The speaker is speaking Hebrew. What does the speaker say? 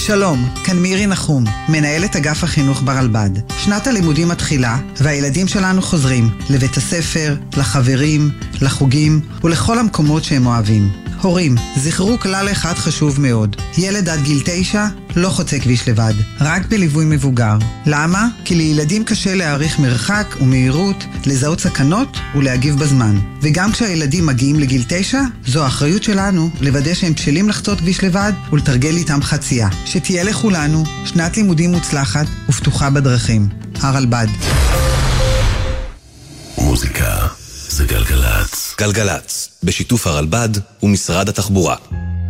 שלום, כאן מירי נחום, מנהלת אגף החינוך ברלב"ד. שנת הלימודים מתחילה, והילדים שלנו חוזרים לבית הספר, לחברים, לחוגים ולכל המקומות שהם אוהבים. הורים, זכרו כלל אחד חשוב מאוד. ילד עד גיל 9 לא חוצה כביש לבד, רק בליווי מבוגר. למה? כי לילדים קשה להעריך מרחק ומהירות, לזהות סכנות ולהגיב בזמן. וגם כשהילדים מגיעים לגיל 9, זו האחריות שלנו לוודא שהם בשלים לחצות כביש לבד ולתרגל איתם חצייה. שתהיה לכולנו שנת לימודים מוצלחת ופתוחה בדרכים. הרלב"ד. מוזיקה זה גלגלץ. גלגלץ, בשיתוף הרלב"ד ומשרד התחבורה.